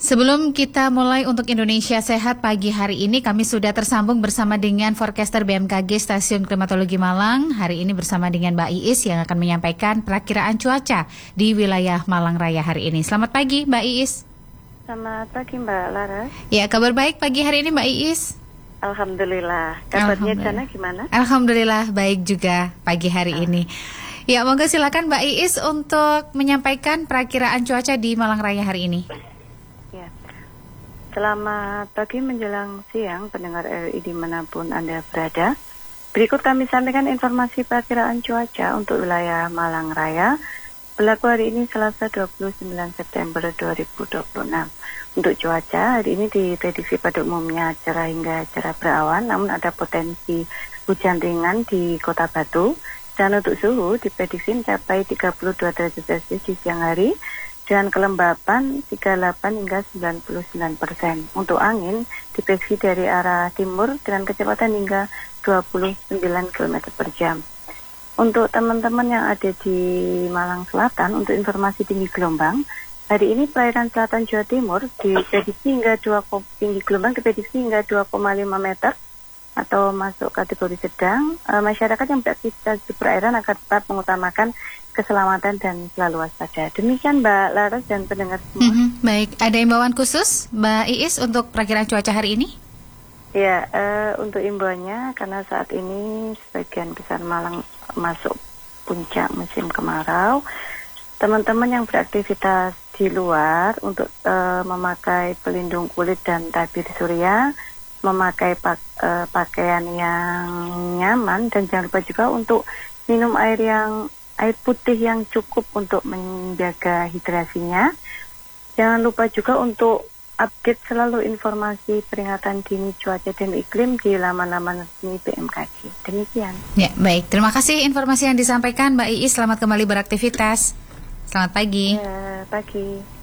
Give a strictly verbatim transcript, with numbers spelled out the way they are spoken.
Sebelum kita mulai untuk Indonesia Sehat pagi hari ini, kami sudah tersambung bersama dengan forecaster B M K G Stasiun Klimatologi Malang. Hari ini bersama dengan Mbak Iis yang akan menyampaikan perakiraan cuaca di wilayah Malang Raya hari ini. Selamat pagi Mbak Iis. Selamat pagi Mbak Laras. Ya, kabar baik pagi hari ini Mbak Iis. Alhamdulillah. Kabarnya sana gimana? Alhamdulillah baik juga pagi hari ah. ini. Ya, monggo silakan Mbak Iis untuk menyampaikan perakiraan cuaca di Malang Raya hari ini. Ya. Selamat pagi menjelang siang pendengar R R I dimanapun Anda berada. Berikut kami sampaikan informasi perakiraan cuaca untuk wilayah Malang Raya berlaku hari ini Selasa dua puluh sembilan September dua ribu dua puluh enam. Untuk cuaca hari ini diprediksi pada umumnya cerah hingga cerah berawan, namun ada potensi hujan ringan di Kota Batu. Dan untuk suhu diprediksi mencapai tiga puluh dua derajat Celcius di siang hari dengan kelembapan tiga puluh delapan hingga sembilan puluh sembilan persen. Untuk angin diprediksi dari arah timur dengan kecepatan hingga dua puluh sembilan kilometer per jam. Untuk teman-teman yang ada di Malang Selatan, untuk informasi tinggi gelombang, hari ini perairan selatan Jawa Timur diprediksi hingga dua tinggi gelombang diprediksi hingga dua koma lima meter atau masuk kategori sedang. E, masyarakat yang beraktivitas di perairan akan tetap mengutamakan keselamatan dan selalu waspada. Demikian Mbak Laras dan pendengar semua. Mm-hmm, baik, ada imbauan khusus Mbak Iis untuk perakiraan cuaca hari ini? Ya, e, untuk imbauannya karena saat ini sebagian besar Malang masuk puncak musim kemarau. Teman-teman yang beraktivitas di luar untuk e, memakai pelindung kulit dan tabir surya, memakai pak, e, pakaian yang nyaman, dan jangan lupa juga untuk minum air yang air putih yang cukup untuk menjaga hidrasinya. Jangan lupa juga untuk update selalu informasi peringatan dini cuaca dan iklim di laman-laman resmi B M K G. Demikian. Ya, baik. Terima kasih informasi yang disampaikan Mbak Iis. Selamat kembali beraktivitas. Selamat pagi. Ya, pagi.